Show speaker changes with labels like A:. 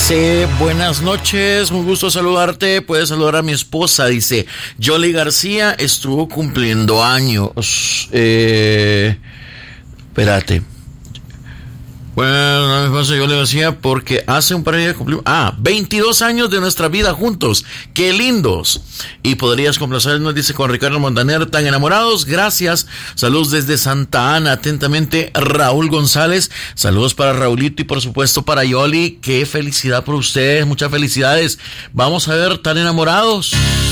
A: Dice, buenas noches, un gusto saludarte. Puedes saludar a mi esposa. Dice, Yoli García estuvo cumpliendo años. Espérate. Bueno, mi esposa Yoli García, porque hace un par de días cumplimos 22 años de nuestra vida juntos. ¡Qué lindos! Y podrías complacernos, dice, con Ricardo Montaner, tan enamorados. Gracias. Saludos desde Santa Ana. Atentamente, Raúl González. Saludos para Raulito y por supuesto para Yoli. ¡Qué felicidad por ustedes! Muchas felicidades. Vamos a ver, tan enamorados.